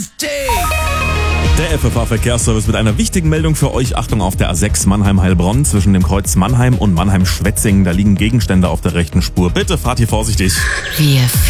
Der FFH-Verkehrsservice mit einer wichtigen Meldung für euch. Achtung auf der A6 Mannheim-Heilbronn zwischen dem Kreuz Mannheim und Mannheim-Schwetzingen. Da liegen Gegenstände auf der rechten Spur. Bitte fahrt hier vorsichtig. Wir